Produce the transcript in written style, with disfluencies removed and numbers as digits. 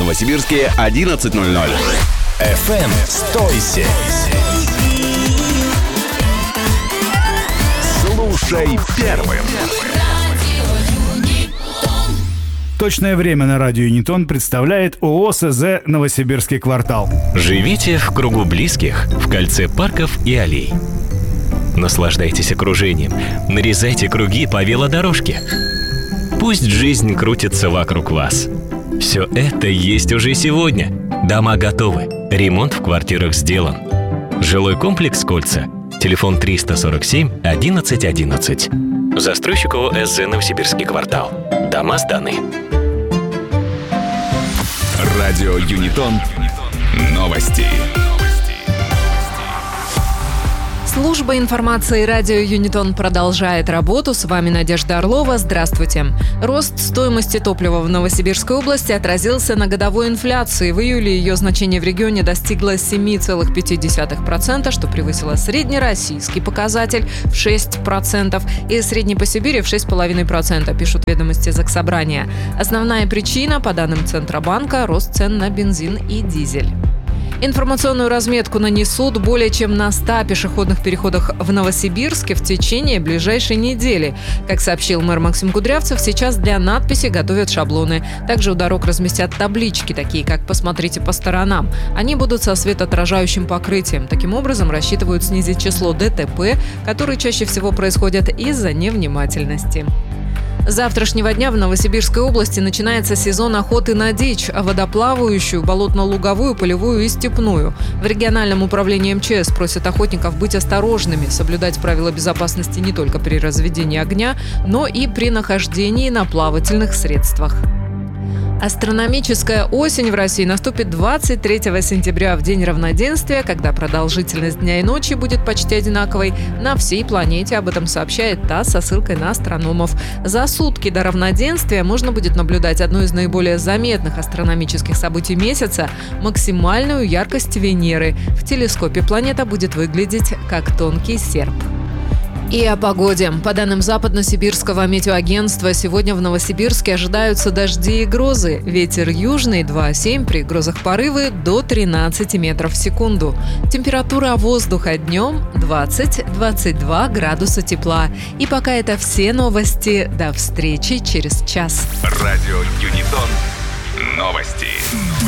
Новосибирске 11:00. FM 107. Слушай первым. Точное время на радио Юнитон представляет ООО СЗ «Новосибирский квартал». Живите в кругу близких, в кольце парков и аллей. Наслаждайтесь окружением, нарезайте круги по велодорожке. Пусть жизнь крутится вокруг вас. Все это есть уже сегодня. Дома готовы, ремонт в квартирах сделан. Жилой комплекс «Кольца». Телефон 347 11 11. Застройщик ООО СЗ «Новосибирский квартал». Дома сданы. Радио Юнитон. Новости. Служба информации радио Юнитон продолжает работу. С вами Надежда Орлова. Здравствуйте. Рост стоимости топлива в Новосибирской области отразился на годовой инфляции. В июле ее значение в регионе достигло 7,5%, что превысило среднероссийский показатель в 6% и средний по Сибири в 6,5%, пишут ведомости Заксобрания. Основная причина, по данным Центробанка, рост цен на бензин и дизель. Информационную разметку нанесут более чем на 100 пешеходных переходах в Новосибирске в течение ближайшей недели. Как сообщил мэр Максим Кудрявцев, сейчас для надписи готовят шаблоны. Также у дорог разместят таблички, такие как «Посмотрите по сторонам». Они будут со светоотражающим покрытием. Таким образом, рассчитывают снизить число ДТП, которые чаще всего происходят из-за невнимательности. С завтрашнего дня в Новосибирской области начинается сезон охоты на дичь, водоплавающую, болотно-луговую, полевую и степную. В региональном управлении МЧС просят охотников быть осторожными, соблюдать правила безопасности не только при разведении огня, но и при нахождении на плавательных средствах. Астрономическая осень в России наступит 23 сентября, в день равноденствия, когда продолжительность дня и ночи будет почти одинаковой на всей планете. Об этом сообщает ТАСС со ссылкой на астрономов. За сутки до равноденствия можно будет наблюдать одно из наиболее заметных астрономических событий месяца – максимальную яркость Венеры. В телескопе планета будет выглядеть как тонкий серп. И о погоде. По данным Западно-Сибирского метеоагентства, сегодня в Новосибирске ожидаются дожди и грозы. Ветер южный 2,7, при грозах порывы до 13 метров в секунду. Температура воздуха днем 20-22 градуса тепла. И пока это все новости. До встречи через час. Радио Юнитон. Новости.